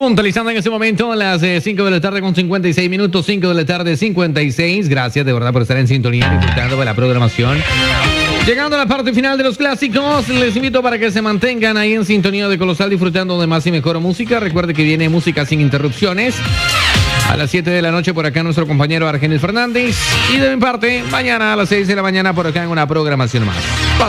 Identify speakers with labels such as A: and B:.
A: Puntualizando en este momento las 5 de la tarde con 56 minutos, 5 de la tarde 56. Gracias de verdad por estar en sintonía, disfrutando de la programación. Llegando a la parte final de los clásicos, les invito para que se mantengan ahí en sintonía de Colosal, disfrutando de más y mejor música. Recuerde que viene música sin interrupciones. A las 7 de la noche por acá nuestro compañero Argenis Fernández. Y de mi parte, mañana a las 6 de la mañana por acá en una programación más.